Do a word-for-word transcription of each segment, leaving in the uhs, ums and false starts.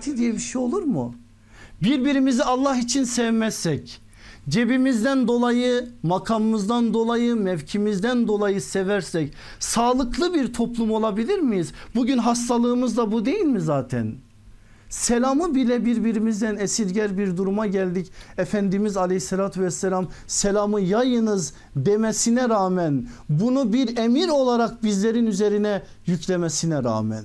sempati diye bir şey olur mu? Birbirimizi Allah için sevmezsek, cebimizden dolayı, makamımızdan dolayı, mevkimizden dolayı seversek sağlıklı bir toplum olabilir miyiz? Bugün hastalığımız da bu değil mi zaten? Selamı bile birbirimizden esirger bir duruma geldik. Efendimiz Aleyhisselatü Vesselam selamı yayınız demesine rağmen, bunu bir emir olarak bizlerin üzerine yüklemesine rağmen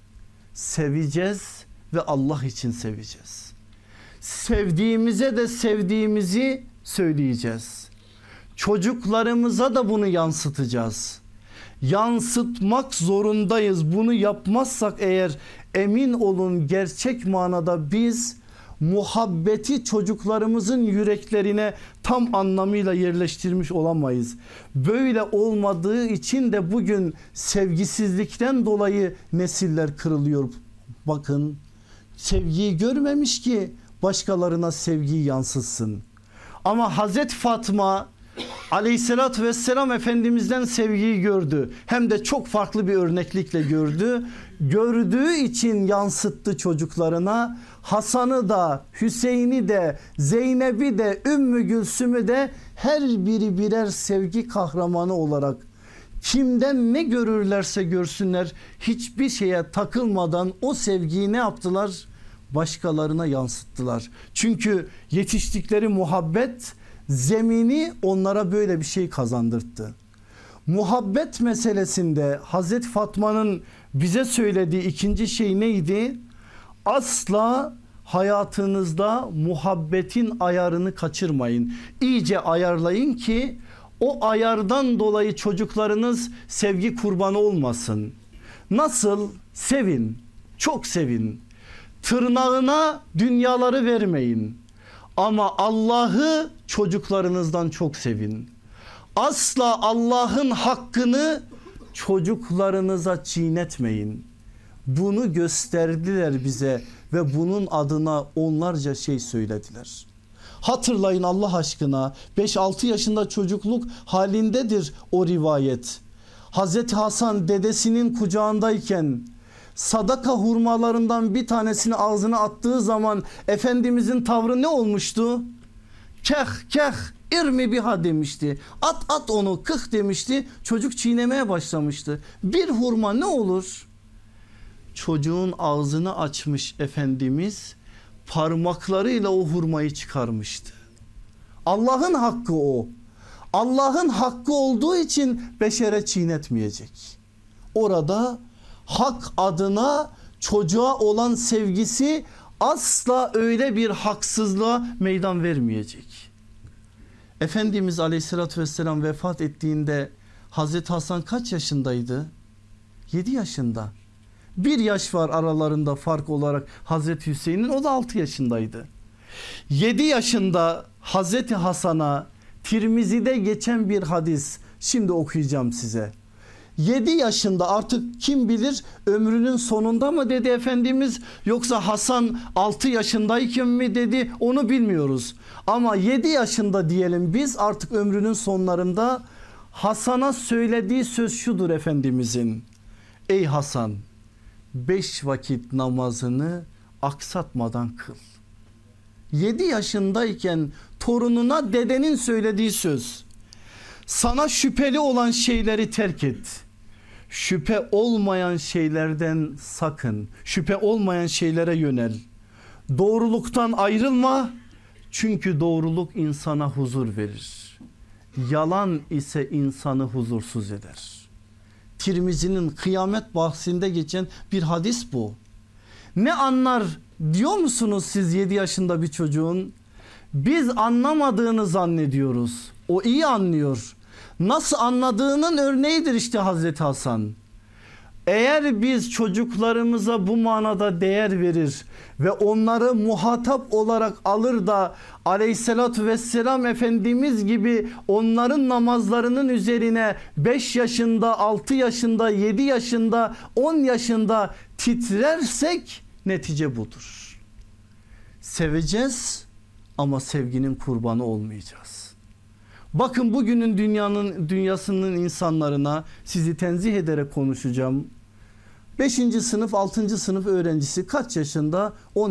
seveceğiz ve Allah için seveceğiz. Sevdiğimize de sevdiğimizi söyleyeceğiz. Çocuklarımıza da bunu yansıtacağız. Yansıtmak zorundayız. Bunu yapmazsak eğer, emin olun gerçek manada biz muhabbeti çocuklarımızın yüreklerine tam anlamıyla yerleştirmiş olamayız. Böyle olmadığı için de bugün sevgisizlikten dolayı nesiller kırılıyor. Bakın, sevgiyi görmemiş ki başkalarına sevgiyi yansıtsın. Ama Hazreti Fatma Aleyhissalatü vesselam Efendimiz'den sevgiyi gördü. Hem de çok farklı bir örneklikle gördü. Gördüğü için yansıttı çocuklarına. Hasan'ı da, Hüseyin'i de, Zeynep'i de, Ümmü Gülsüm'ü de her biri birer sevgi kahramanı olarak, kimden ne görürlerse görsünler, hiçbir şeye takılmadan o sevgiyi ne yaptılar? Başkalarına yansıttılar. Çünkü yetiştikleri muhabbet zemini onlara böyle bir şey kazandırttı. Muhabbet meselesinde Hazreti Fatma'nın bize söylediği ikinci şey neydi? Asla hayatınızda muhabbetin ayarını kaçırmayın. İyice ayarlayın ki o ayardan dolayı çocuklarınız sevgi kurbanı olmasın. Nasıl? Sevin, çok sevin. Tırnağına dünyaları vermeyin. Ama Allah'ı çocuklarınızdan çok sevin. Asla Allah'ın hakkını çocuklarınıza çiğnetmeyin. Bunu gösterdiler bize ve bunun adına onlarca şey söylediler. Hatırlayın Allah aşkına, beş altı yaşında çocukluk halindedir o rivayet. Hazreti Hasan dedesinin kucağındayken sadaka hurmalarından bir tanesini ağzına attığı zaman Efendimizin tavrı ne olmuştu? Keh keh irmi biha demişti. At at onu, kıh demişti. Çocuk çiğnemeye başlamıştı. Bir hurma ne olur? Çocuğun ağzını açmış Efendimiz, parmaklarıyla o hurmayı çıkarmıştı. Allah'ın hakkı o. Allah'ın hakkı olduğu için beşere çiğnetmeyecek. Orada hak adına çocuğa olan sevgisi asla öyle bir haksızlığa meydan vermeyecek. Efendimiz Aleyhisselatü Vesselam vefat ettiğinde Hazreti Hasan kaç yaşındaydı? yedi yaşında. Bir yaş var aralarında fark olarak Hazreti Hüseyin'in, o da altı yaşındaydı. yedi yaşında Hazreti Hasan'a Tirmizi'de geçen bir hadis şimdi okuyacağım size. yedi yaşında, artık kim bilir ömrünün sonunda mı dedi Efendimiz, yoksa Hasan altı yaşındayken mi dedi, onu bilmiyoruz. Ama yedi yaşında diyelim biz, artık ömrünün sonlarında. Hasan'a söylediği söz şudur Efendimizin: ey Hasan, beş vakit namazını aksatmadan kıl. yedi yaşındayken torununa dedenin söylediği söz. Sana şüpheli olan şeyleri terk et. Şüphe olmayan şeylerden sakın. Şüphe olmayan şeylere yönel. Doğruluktan ayrılma. Çünkü doğruluk insana huzur verir. Yalan ise insanı huzursuz eder. Tirmizi'nin kıyamet bahsinde geçen bir hadis bu. Ne anlar diyor musunuz siz yedi yaşında bir çocuğun? Biz anlamadığını zannediyoruz. O iyi anlıyor. Nasıl anladığının örneğidir işte Hazreti Hasan. Eğer biz çocuklarımıza bu manada değer verir ve onları muhatap olarak alır da Aleyhisselatü Vesselam Efendimiz gibi onların namazlarının üzerine beş yaşında, altı yaşında, yedi yaşında, on yaşında titrersek netice budur. Seveceğiz ama sevginin kurbanı olmayacağız. Bakın bugünün dünyanın dünyasının insanlarına sizi tenzih ederek konuşacağım. beşinci sınıf, altıncı sınıf öğrencisi kaç yaşında? on